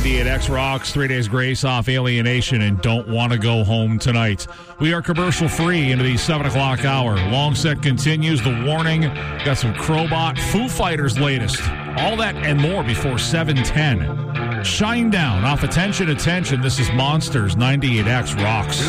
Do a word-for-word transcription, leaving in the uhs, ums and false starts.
ninety-eight X Rocks, Three Days Grace off Alienation, and Don't Want to Go Home Tonight. We are commercial free into the seven o'clock hour. Long set continues. The Warning. Got some Crowbot, Foo Fighters latest. All that and more before seven ten. Shine Down off Attention, Attention. This is Monsters, ninety-eight X Rocks.